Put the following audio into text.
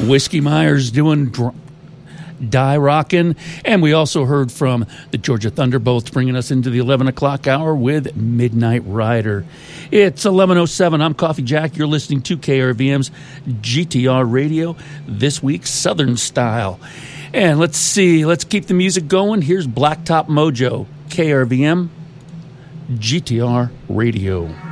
Whiskey Myers doing Die Rockin'. And we also heard from the Georgia Thunderbolts, bringing us into the 11 o'clock hour with Midnight Rider. It's 11:07. I'm Coffee Jack. You're listening to KRVM's GTR Radio, this week's Southern Style. And let's see. Let's keep the music going. Here's Blacktop Mojo, KRVM, GTR Radio.